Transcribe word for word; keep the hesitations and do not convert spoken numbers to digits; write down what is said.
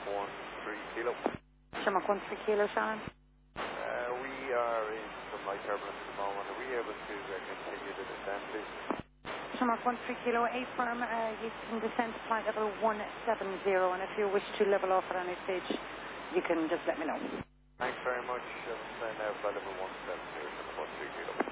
one three kilo. Shamrock one three kilo, Shannon. Uh, we are in some light turbulence at the moment. Are we able to uh, continue the descent, please? Shamrock one three kilo, A firm, uh, you can descend to flight level one seven zero, and if you wish to level off at any stage, you can just let me know. Thanks very much. I'm now flight level one seven zero, Shamrock one three kilo.